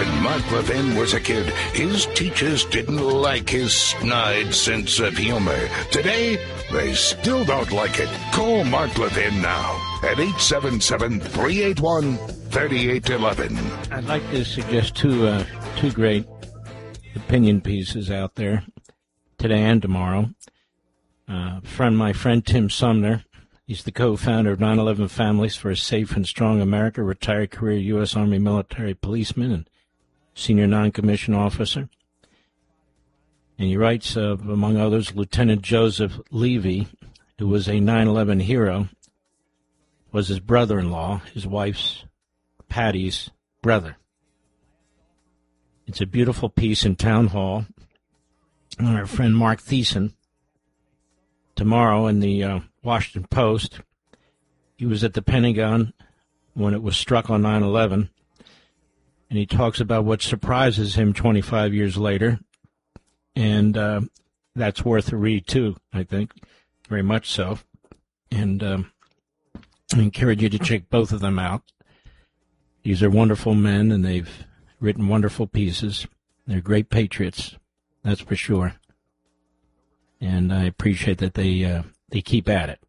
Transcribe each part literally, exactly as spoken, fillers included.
When Mark Levin was a kid, his teachers didn't like his snide sense of humor. Today, they still don't like it. Call Mark Levin now at eight seven seven, three eight one, three eight one one. I'd like to suggest two, uh, two great opinion pieces out there today and tomorrow. Uh, friend, my friend Tim Sumner, he's the co-founder of nine eleven Families for a Safe and Strong America, retired career U S. Army military policeman and senior non-commissioned officer. And he writes, uh, among others, Lieutenant Joseph Levy, who was a nine eleven hero, was his brother-in-law, his wife's, Patty's, brother. It's a beautiful piece in Town Hall. And our friend Mark Thiessen, tomorrow in the uh, Washington Post, he was at the Pentagon when it was struck on nine eleven, and he talks about what surprises him twenty-five years later, and uh, that's worth a read, too, I think, very much so. And um, I encourage you to check both of them out. These are wonderful men, and they've written wonderful pieces. They're great patriots, that's for sure. And I appreciate that they uh, they keep at it.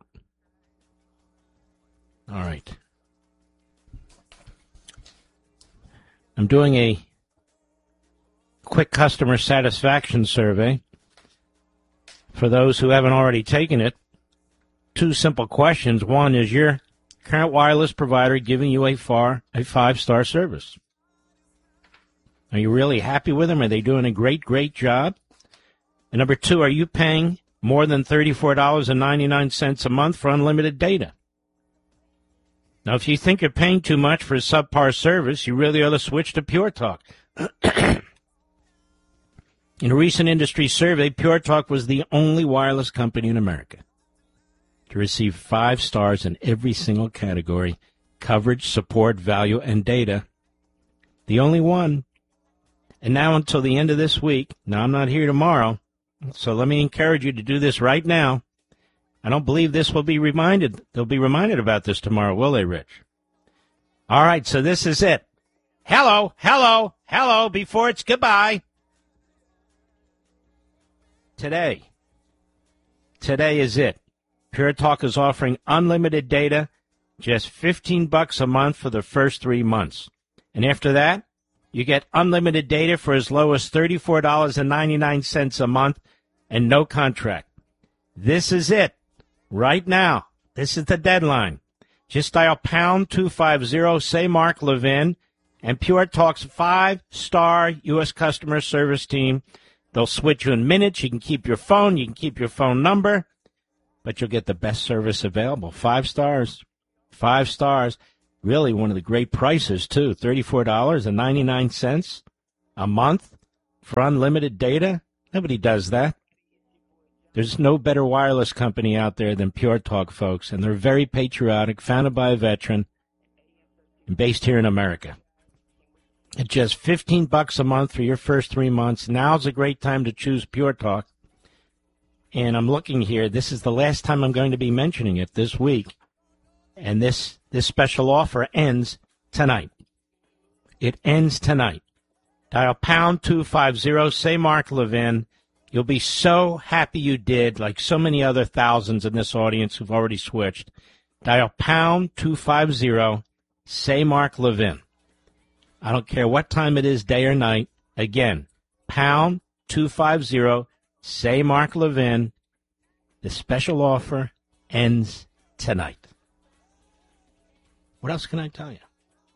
All right. I'm doing a quick customer satisfaction survey. For those who haven't already taken it, two simple questions. One, is your current wireless provider giving you a far a five-star service? Are you really happy with them? Are they doing a great, great job? And number two, are you paying more than thirty-four dollars and ninety-nine cents a month for unlimited data? Now, if you think you're paying too much for a subpar service, you really ought to switch to Pure Talk. In a recent industry survey, Pure Talk was the only wireless company in America to receive five stars in every single category: coverage, support, value, and data. The only one. And now until the end of this week, now I'm not here tomorrow, so let me encourage you to do this right now. I don't believe this will be reminded. They'll be reminded about this tomorrow, will they, Rich? All right, so this is it. Hello, hello, hello, before it's goodbye. Today. Today is it. Pure Talk is offering unlimited data, just fifteen bucks a month for the first three months. And after that, you get unlimited data for as low as thirty-four dollars and ninety-nine cents a month and no contract. This is it. Right now. This is the deadline. Just dial pound two fifty, say Mark Levin, and Pure Talk's five-star U S customer service team. They'll switch you in minutes. You can keep your phone. You can keep your phone number. But you'll get the best service available. Five stars. Five stars. Really one of the great prices, too. thirty-four dollars and ninety-nine cents a month for unlimited data. Nobody does that. There's no better wireless company out there than Pure Talk, folks, and they're very patriotic, founded by a veteran, and based here in America. At just fifteen bucks a month for your first three months, now's a great time to choose Pure Talk. And I'm looking here. This is the last time I'm going to be mentioning it this week. And this, this special offer ends tonight. It ends tonight. Dial pound two fifty, say Mark Levin. You'll be so happy you did, like so many other thousands in this audience who've already switched. Dial pound two fifty, say Mark Levin. I don't care what time it is, day or night. Again, pound two fifty, say Mark Levin. The special offer ends tonight. What else can I tell you?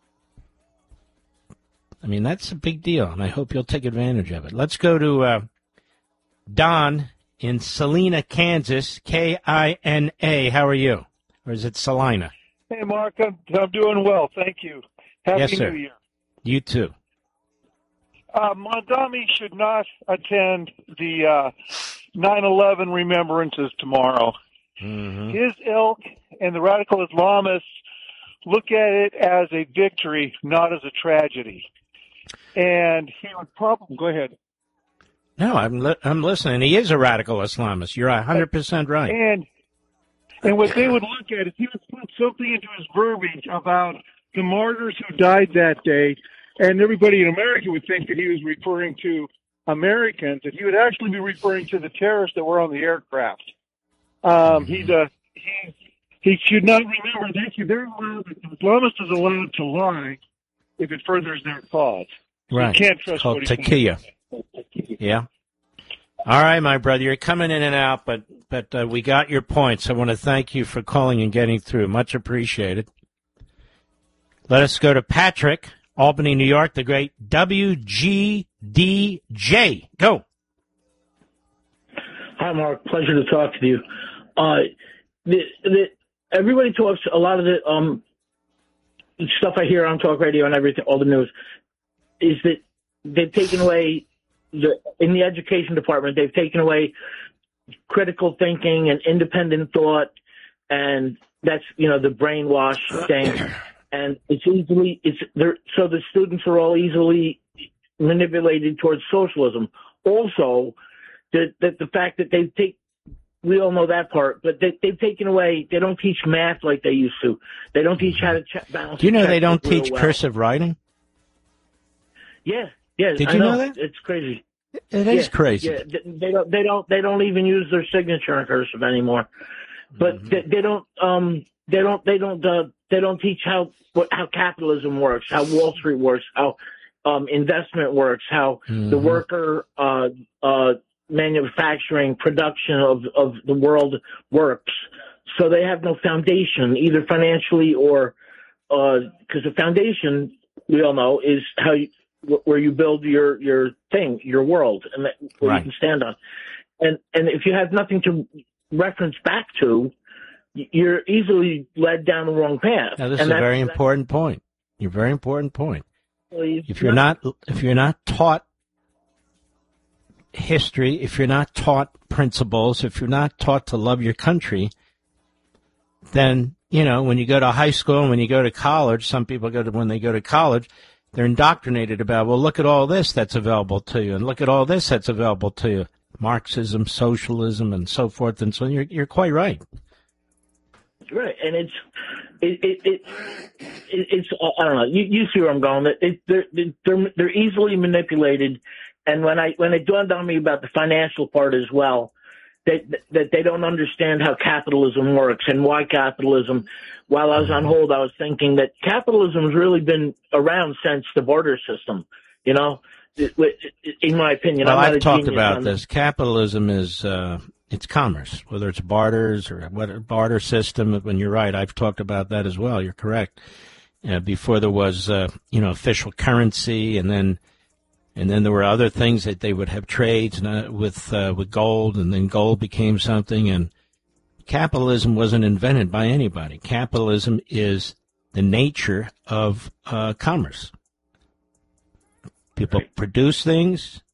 I mean, that's a big deal, and I hope you'll take advantage of it. Let's go to uh, Don in Salina, Kansas, K I N A. How are you? Or is it Salina? Hey, Mark, I'm, I'm doing well. Thank you. Happy yes, sir. New Year. You too. Uh, Mondami should not attend the uh, nine eleven remembrances tomorrow. Mm-hmm. His ilk and the radical Islamists look at it as a victory, not as a tragedy. And he would probably... Go ahead. No, I'm li- I'm listening. He is a radical Islamist. You're one hundred percent right. And and what they would look at is he would put something into his verbiage about the martyrs who died that day and everybody in America would think that he was referring to Americans, that he would actually be referring to the terrorists that were on the aircraft. Um, he's a, he, he should not remember that they're allowed, the Islamist is allowed to lie if it furthers their cause. Right. You can't trust it's called what he taqiyya. Yeah. All right, my brother, you're coming in and out, but but uh, we got your points. I want to thank you for calling and getting through. Much appreciated. Let us go to Patrick, Albany, New York, the great W G D J. Go. Hi, Mark. Pleasure to talk to you. Uh, the, the, everybody talks, a lot of the um, stuff I hear on talk radio and everything, all the news, is that they've taken away, the, in the education department, they've taken away critical thinking and independent thought, and that's, you know, the brainwash thing. And it's easily, it's there, so the students are all easily manipulated towards socialism. Also, the, the, the fact that they take, we all know that part, but they, they've taken away, they don't teach math like they used to. They don't teach how to check, balance. Do you know they don't real teach well. cursive writing? Yeah, yeah. Did I you know. know that? It's crazy. It is yeah, crazy. Yeah, they don't, they don't, they don't even use their signature in cursive anymore. But mm-hmm. they, they don't, um, they don't, they don't, uh, they don't teach how what, how capitalism works, how Wall Street works, how um, investment works, how mm-hmm. the worker uh, uh, manufacturing production of, of the world works. So they have no foundation, either financially or because uh, the foundation, we all know, is how you, where you build your, your thing, your world, and that, where right. you can stand on. And and if you have nothing to reference back to, you're easily led down the wrong path. Now, this and is a very important point. Your very important point. Well, if you're not, if you're not taught history, if you're not taught principles, if you're not taught to love your country, then, you know, when you go to high school and when you go to college, some people go to, when they go to college, they're indoctrinated about, well, look at all this that's available to you, and look at all this that's available to you. Marxism, socialism, and so forth, and so on. You're, you're quite right. Right, and it's it it, it, it it's I don't know. You, you see where I'm going. It, they're they're they're easily manipulated, and when I when it dawned on me about the financial part as well, that that they don't understand how capitalism works and why capitalism. While I was on hold, I was thinking that capitalism has really been around since the barter system. You know, in my opinion. Well, I'm not I've a talked genius about on this. Capitalism is. Uh... It's commerce, whether it's barters or what barter system. When you're right, I've talked about that as well. You're correct. Uh, before there was, uh, you know, official currency, and then, and then there were other things that they would have trades uh, with uh, with gold, and then gold became something. And capitalism wasn't invented by anybody. Capitalism is the nature of uh, commerce. People produce things,